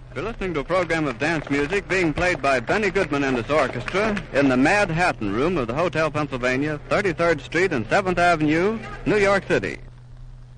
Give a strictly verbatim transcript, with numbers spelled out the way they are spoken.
You're listening to a program of dance music being played by Benny Goodman and his orchestra in the Mad Hatton Room of the Hotel Pennsylvania, thirty-third Street and seventh Avenue, New York City.